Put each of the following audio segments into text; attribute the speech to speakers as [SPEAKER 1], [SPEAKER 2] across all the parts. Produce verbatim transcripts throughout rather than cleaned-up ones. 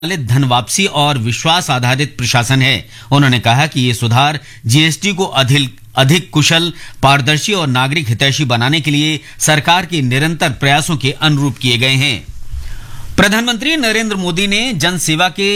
[SPEAKER 1] धन वापसी और विश्वास आधारित प्रशासन है। उन्होंने कहा कि ये सुधार जीएसटी को अधिक अधिक कुशल, पारदर्शी और नागरिक हितैषी बनाने के लिए सरकार के निरंतर प्रयासों के अनुरूप किए गए हैं। प्रधानमंत्री नरेंद्र मोदी ने जन सेवा के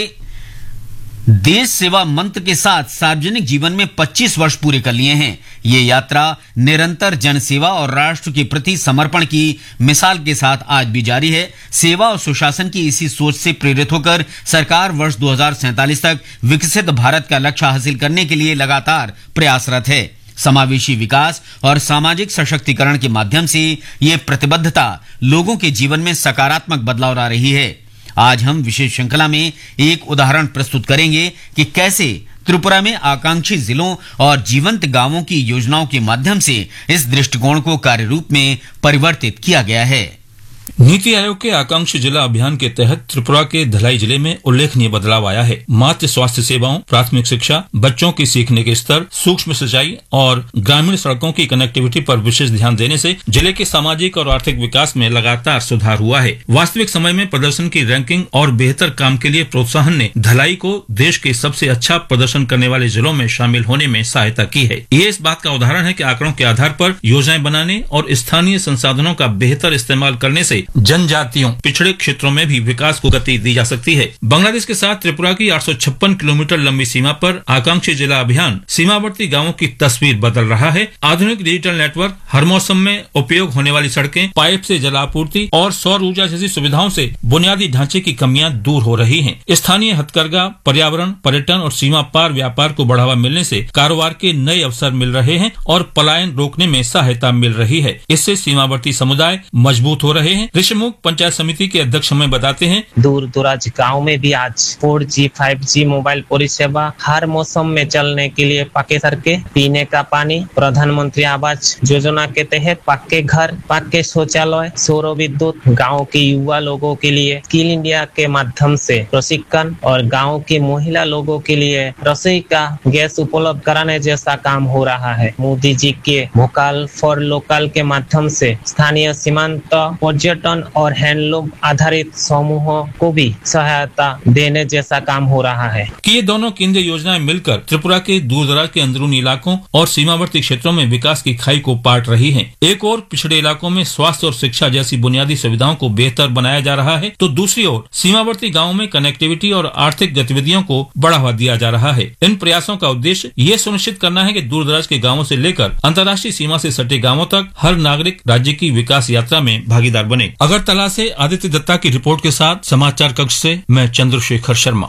[SPEAKER 1] देश सेवा मंत्र के साथ सार्वजनिक जीवन में पच्चीस वर्ष पूरे कर लिए हैं। ये यात्रा निरंतर जन सेवा और राष्ट्र के प्रति समर्पण की मिसाल के साथ आज भी जारी है। सेवा और सुशासन की इसी सोच से प्रेरित होकर सरकार वर्ष दो हज़ार सैंतालीस तक विकसित भारत का लक्ष्य हासिल करने के लिए लगातार प्रयासरत है। समावेशी विकास और सामाजिक सशक्तिकरण के माध्यम से ये प्रतिबद्धता लोगों के जीवन में सकारात्मक बदलाव ला रही है। आज हम विशेष श्रृंखला में एक उदाहरण प्रस्तुत करेंगे कि कैसे त्रिपुरा में आकांक्षी जिलों और जीवंत गांवों की योजनाओं के माध्यम से इस दृष्टिकोण को कार्य रूप में परिवर्तित किया गया है।
[SPEAKER 2] नीति आयोग के आकांक्षी जिला अभियान के तहत त्रिपुरा के धलाई जिले में उल्लेखनीय बदलाव आया है। मातृ स्वास्थ्य सेवाओं, प्राथमिक शिक्षा, बच्चों की सीखने के स्तर, सूक्ष्म सिंचाई और ग्रामीण सड़कों की कनेक्टिविटी पर विशेष ध्यान देने से जिले के सामाजिक और आर्थिक विकास में लगातार सुधार हुआ है। वास्तविक समय में प्रदर्शन की रैंकिंग और बेहतर काम के लिए प्रोत्साहन ने धलाई को देश के सबसे अच्छा प्रदर्शन करने वाले जिलों में शामिल होने में सहायता की है। ये इस बात का उदाहरण है कि आंकड़ों के आधार पर योजनाएं बनाने और स्थानीय संसाधनों का बेहतर इस्तेमाल करने से जनजातियों, पिछड़े क्षेत्रों में भी विकास को गति दी जा सकती है। बांग्लादेश के साथ त्रिपुरा की आठ सौ छप्पन किलोमीटर लंबी सीमा पर आकांक्षी जिला अभियान सीमावर्ती गांवों की तस्वीर बदल रहा है। आधुनिक डिजिटल नेटवर्क, हर मौसम में उपयोग होने वाली सड़कें, पाइप से जलापूर्ति और सौर ऊर्जा जैसी सुविधाओं से बुनियादी ढांचे की कमियां दूर हो रही हैं। स्थानीय हथकरघा, पर्यावरण, पर्यटन और सीमा पार व्यापार को बढ़ावा मिलने से कारोबार के नए अवसर मिल रहे हैं और पलायन रोकने में सहायता मिल रही है। इससे सीमावर्ती समुदाय मजबूत हो रहे हैं। ऋषिमुख पंचायत समिति के अध्यक्ष हमें बताते हैं,
[SPEAKER 3] दूर दराज गाँव में भी आज four G, five G mobile परिसेवा, हर मौसम में चलने के लिए पक्के सड़कें, पीने का पानी, प्रधानमंत्री आवास योजना के तहत पक्के घर, पक्के शौचालय, सौर विद्युत, गाँव के युवा लोगों के लिए स्किल इंडिया के माध्यम से प्रशिक्षण और गाँव की महिला लोगों के लिए रसोई का गैस उपलब्ध कराने जैसा काम हो रहा है। मोदी जी के वोकल फॉर लोकल के माध्यम से स्थानीय सीमांत, पर्यटन और हैंडलूम आधारित समूहों को भी सहायता देने जैसा काम हो रहा है
[SPEAKER 2] कि ये दोनों केंद्रीय योजनाएं मिलकर त्रिपुरा के दूर दराज के अंदरूनी इलाकों और सीमावर्ती क्षेत्रों में विकास की खाई को पाट रही हैं। एक ओर पिछड़े इलाकों में स्वास्थ्य और शिक्षा जैसी बुनियादी सुविधाओं को बेहतर बनाया जा रहा है, तो दूसरी ओर सीमावर्ती गाँवों में कनेक्टिविटी और आर्थिक गतिविधियों को बढ़ावा दिया जा रहा है। इन प्रयासों का उद्देश्य ये सुनिश्चित करना है कि दूर दराज के गाँवों से लेकर अंतर्राष्ट्रीय सीमा से सटे गाँवों तक हर नागरिक राज्य की विकास यात्रा में भागीदार बने। अगरतला से आदित्य दत्ता की रिपोर्ट के साथ समाचार कक्ष से मैं चंद्रशेखर शर्मा।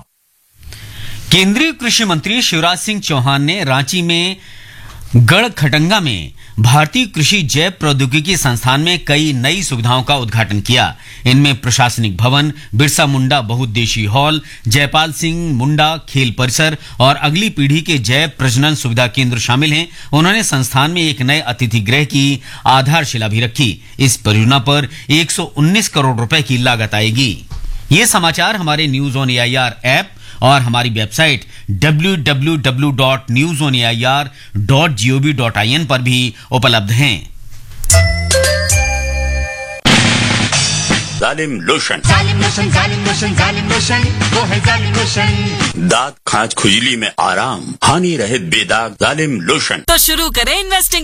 [SPEAKER 1] केंद्रीय कृषि मंत्री शिवराज सिंह चौहान ने रांची में गढ़खटंगा में भारतीय कृषि जैव प्रौद्योगिकी संस्थान में कई नई सुविधाओं का उद्घाटन किया। इनमें प्रशासनिक भवन, बिरसा मुंडा बहुउद्देशीय हॉल, जयपाल सिंह मुंडा खेल परिसर और अगली पीढ़ी के जैव प्रजनन सुविधा केंद्र शामिल हैं। उन्होंने संस्थान में एक नए अतिथि गृह की आधारशिला भी रखी। इस परियोजना पर एक सौ उन्नीस करोड़ रुपए की लागत आएगी। ये समाचार हमारे न्यूज ऑन एआईआर ऐप और हमारी website W W W dot news on A I R dot G O V dot I N पर भी उपलब्ध हैं।
[SPEAKER 4] जालिम लोशन,
[SPEAKER 5] जालिम लोशन, जालिम लोशन, जालिम लोशन, वो है जालिम लोशन।
[SPEAKER 4] दांत, खाज, खुजली में आराम, हानि रहित बेदाग जालिम लोशन।
[SPEAKER 6] तो शुरू करें इन्वेस्टिंग